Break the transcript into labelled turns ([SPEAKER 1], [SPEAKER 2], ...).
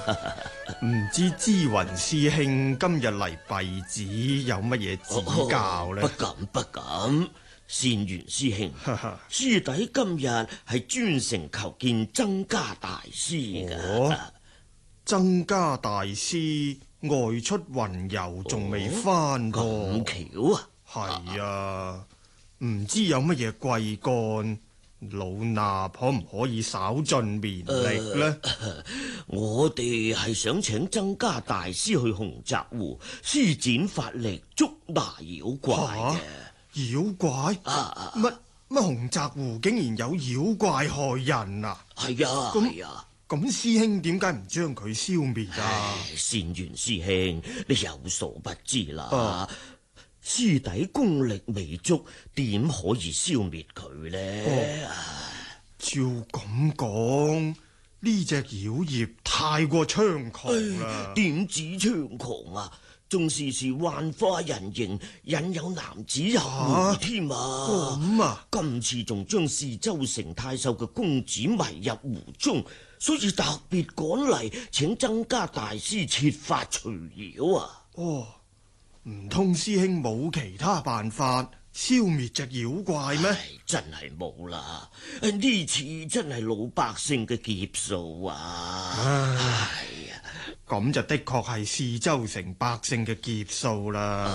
[SPEAKER 1] 唔知知雲師兄今日嚟弟子有乜嘢指教呢？
[SPEAKER 2] 不敢，善緣師兄，師弟今日係專程求見僧伽大師㗎。
[SPEAKER 1] 僧伽大師外出雲遊，仲未返噃。
[SPEAKER 2] 咁巧啊？
[SPEAKER 1] 係啊，唔知有乜嘢貴幹，老衲可唔可以稍盡綿力呢？
[SPEAKER 2] 我哋係想請僧伽大師去洪澤湖施展法力捉拿妖怪嘅。
[SPEAKER 1] 妖怪？乜洪澤湖竟然有妖怪害人啊？
[SPEAKER 2] 係啊，
[SPEAKER 1] 咁師兄點解唔將佢消滅啊？
[SPEAKER 2] 善緣師兄，你有所不知啦。師弟功力未足，點可以消滅佢呢？
[SPEAKER 1] 照咁講，呢隻妖孽太過猖狂啦！
[SPEAKER 2] 點止猖狂啊？仲時時幻化人形，引誘男子入門添啊！
[SPEAKER 1] 咁啊！
[SPEAKER 2] 今次仲將氏州城太守嘅公子迷入湖中，所以特別趕嚟請僧伽大師設法除妖啊！
[SPEAKER 1] 唔通師兄冇其他辦法消滅隻妖怪咩？
[SPEAKER 2] 真係冇啦！呢次真係老百姓嘅劫數啊！
[SPEAKER 1] 咁就的確係氏州城百姓嘅劫數啦。